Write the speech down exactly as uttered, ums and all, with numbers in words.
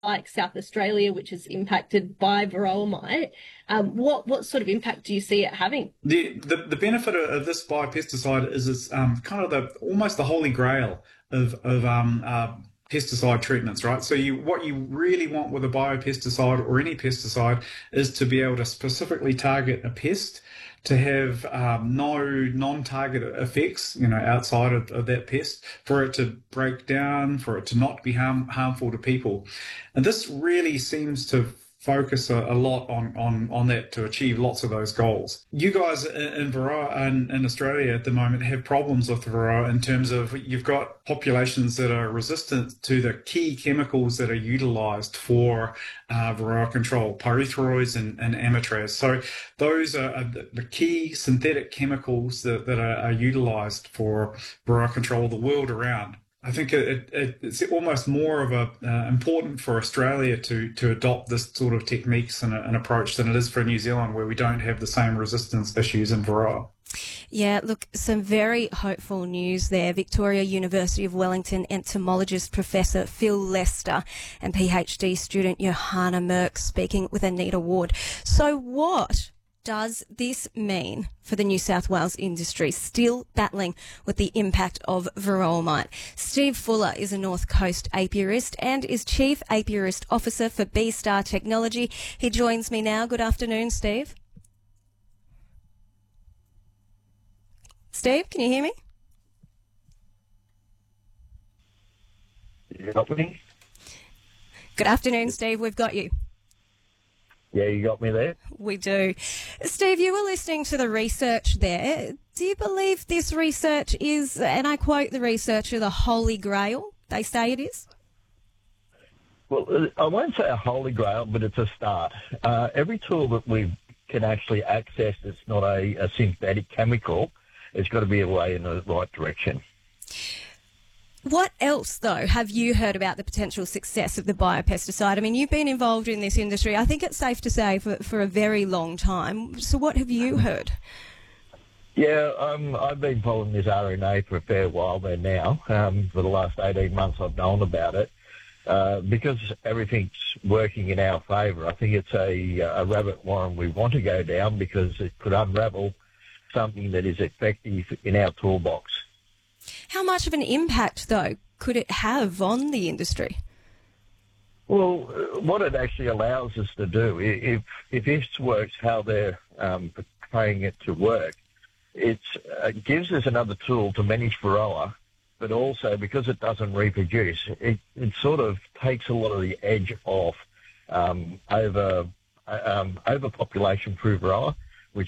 like South Australia, which is impacted by varroa mite. Um, what what sort of impact do you see it having? The, the the benefit of this biopesticide is it's um, kind of the almost the holy grail of of um, uh, pesticide treatments, right? So you what you really want with a biopesticide or any pesticide is to be able to specifically target a pest, to have um, no non-target effects, you know, outside of, of that pest, for it to break down, for it to not be harm, harmful to people. And this really seems to focus a, a lot on, on, on that to achieve lots of those goals. You guys in, in Varroa and in Australia at the moment have problems with Varroa in terms of you've got populations that are resistant to the key chemicals that are utilised for uh, Varroa control, pyrethroids and, and amitraz. So those are, are the key synthetic chemicals that, that are, are utilised for Varroa control the world around. I think it, it, it's almost more of a uh, important for Australia to to adopt this sort of techniques and, and approach than it is for New Zealand, where we don't have the same resistance issues in Varroa. Yeah, look, some very hopeful news there. Victoria University of Wellington entomologist Professor Phil Lester and PhD student Johanna Merck speaking with Anita Ward. So what does this mean for the New South Wales industry still battling with the impact of varroa mite? Steve Fuller is a North Coast apiarist and is Chief Apiarist Officer for B-Star Technology. He joins me now. Good afternoon, Steve. Steve, can you hear me? You got me? Good afternoon, Steve. We've got you. Yeah, you got me there? We do. Steve, you were listening to the research there. Do you believe this research is, and I quote the researcher, the holy grail they say it is? Well, I won't say a holy grail, but it's a start. Uh, every tool that we can actually access that's not a, a synthetic chemical, it's got to be a way in the right direction. What else, though, have you heard about the potential success of the biopesticide? I mean, you've been involved in this industry, I think it's safe to say, for, for a very long time. So what have you heard? Yeah, um, I've been following this R N A for a fair while there now. Um, for the last eighteen months I've known about it. Uh, because everything's working in our favour, I think it's a, a rabbit warren we want to go down because it could unravel something that is effective in our toolbox. How much of an impact, though, could it have on the industry? Well, what it actually allows us to do, if if this works how they're um, portraying it to work, it uh, gives us another tool to manage varroa, but also because it doesn't reproduce, it, it sort of takes a lot of the edge off um, over um, overpopulation through varroa.